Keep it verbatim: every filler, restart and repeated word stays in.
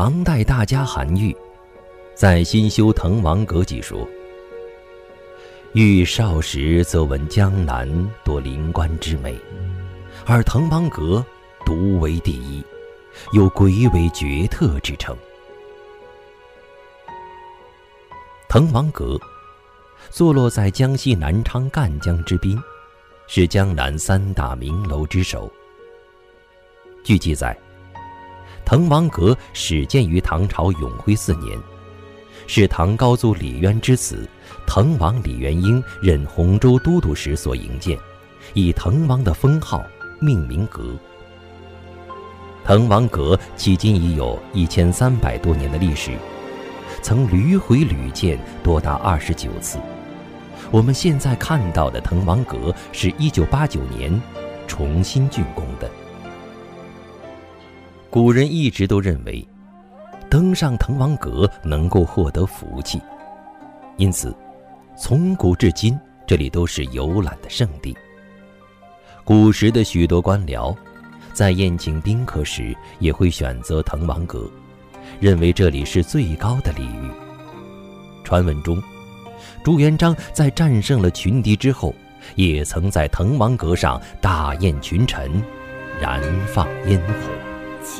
唐代大家韩愈在《新修滕王阁记》说：愈少时则闻江南多灵官之美，而滕王阁独为第一，有鬼尾绝特之称。滕王阁坐落在江西南昌赣江之滨，是江南三大名楼之首。据记载，滕王阁始建于唐朝永徽四年，是唐高祖李渊之子滕王李元婴任洪州都督时所营建，以滕王的封号命名阁。滕王阁迄今已有一千三百多年的历史，曾屡毁屡建多达二十九次。我们现在看到的滕王阁是一九八九年重新竣工的。古人一直都认为登上滕王阁能够获得福气，因此从古至今这里都是游览的圣地。古时的许多官僚在宴请宾客时也会选择滕王阁，认为这里是最高的礼遇。传闻中，朱元璋在战胜了群敌之后，也曾在滕王阁上大宴群臣，燃放烟火。